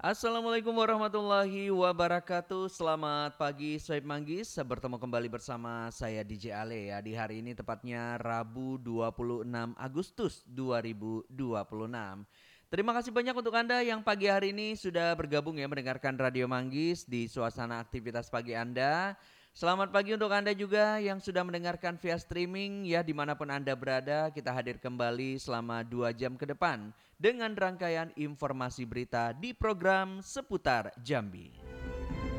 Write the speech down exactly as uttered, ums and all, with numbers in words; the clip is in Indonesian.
Assalamualaikum warahmatullahi wabarakatuh. Selamat pagi Soib Manggis. Bertemu kembali bersama saya D J Ale ya. Di hari ini tepatnya Rabu dua puluh enam Agustus dua ribu dua puluh enam. Terima kasih banyak untuk Anda yang pagi hari ini sudah bergabung ya mendengarkan Radio Manggis di suasana aktivitas pagi Anda. Selamat pagi untuk Anda juga yang sudah mendengarkan via streaming ya dimanapun Anda berada. Kita hadir kembali selama dua jam ke depan dengan rangkaian informasi berita di program Seputar Jambi.